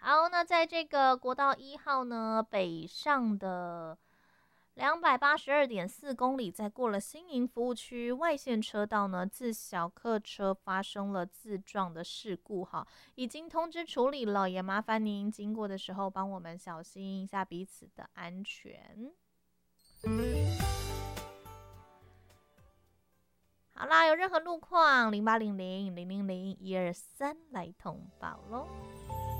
好，那在这个国道1号呢，北上的282.4公里，在过了新营服务区外线车道呢，自小客车发生了自撞的事故哈，已经通知处理了，也麻烦您经过的时候帮我们小心一下彼此的安全。好啦，有任何路况，0800-000-123来通报喽。